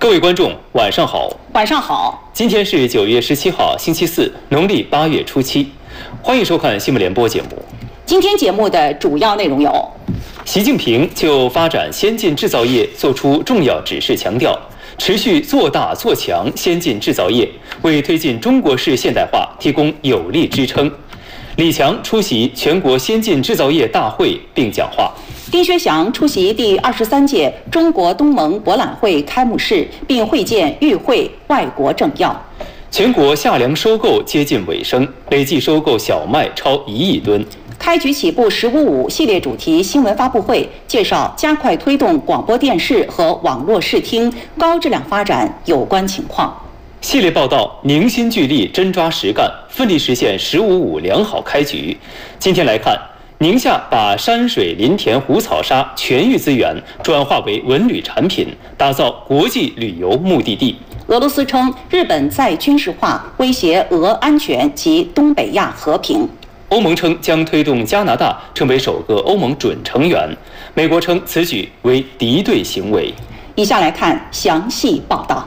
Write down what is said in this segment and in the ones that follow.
各位观众，晚上好。 晚上好。 今天是9月17号，星期四，农历8月初7。欢迎收看新闻联播节目。 今天节目的主要内容有： 习近平就发展先进制造业作出重要指示，强调持续做大做强先进制造业，为推进中国式现代化提供有力支撑。李强出席全国先进制造业大会并讲话。 丁薛祥出席第23届中国东盟博览会开幕式，并会见与会外国政要。 全国夏粮收购接近尾声，累计收购小麦超1亿吨。 开局起步“1055”系列主题新闻发布会，介绍加快推动广播电视和网络视听高质量发展有关情况。 系列报道凝心聚力，真抓实干，奋力实现“1055”良好开局。今天来看，宁夏把山水林田湖草沙全域资源转化为文旅产品，打造国际旅游目的地。 俄罗斯称日本再军事化威胁俄安全及东北亚和平。 欧盟称将推动加拿大成为首个欧盟准成员。美国称此举为敌对行为。 以下来看详细报道。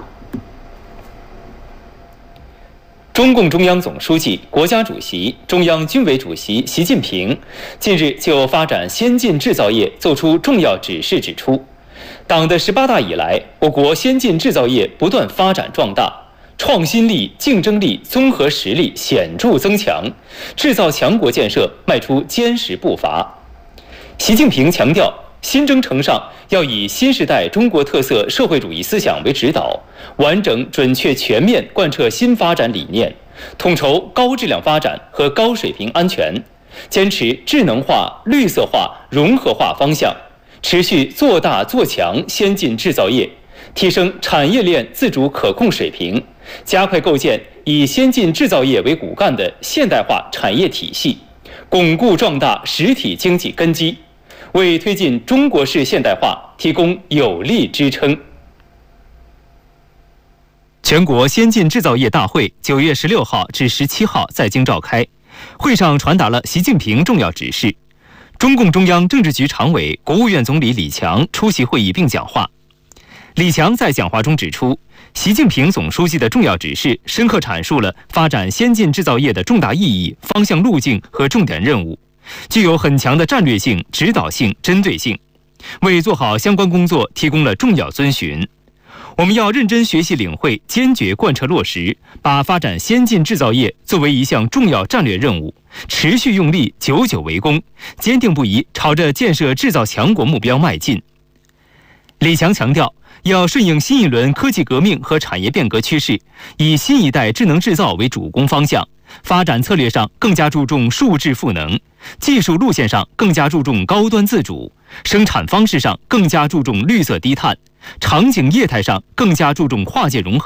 中共中央总书记、国家主席、中央军委主席习近平近日就发展先进制造业作出重要指示，指出，党的18大以来，我国先进制造业不断发展壮大，创新力、竞争力、综合实力显著增强，制造强国建设迈出坚实步伐。习近平强调，新征程上要以新时代中国特色社会主义思想为指导，完整、准确、全面贯彻新发展理念，统筹高质量发展和高水平安全，坚持智能化、绿色化、融合化方向，持续做大做强先进制造业，提升产业链自主可控水平，加快构建以先进制造业为骨干的现代化产业体系，巩固壮大实体经济根基，为推进中国式现代化提供有力支撑。全国先进制造业大会9月16号至17号在京召开，会上传达了习近平重要指示。中共中央政治局常委、国务院总理李强出席会议并讲话。李强在讲话中指出，习近平总书记的重要指示深刻阐述了发展先进制造业的重大意义、方向路径和重点任务，具有很强的战略性、指导性、针对性，为做好相关工作提供了重要遵循。我们要认真学习领会，坚决贯彻落实，把发展先进制造业作为一项重要战略任务，持续用力，久久为功，坚定不移朝着建设制造强国目标迈进。李强强调，要顺应新一轮科技革命和产业变革趋势，以新一代智能制造为主攻方向，发展策略上更加注重数质赋能，技术路线上更加注重高端自主，生产方式上更加注重绿色低碳，场景业态上更加注重跨界融合。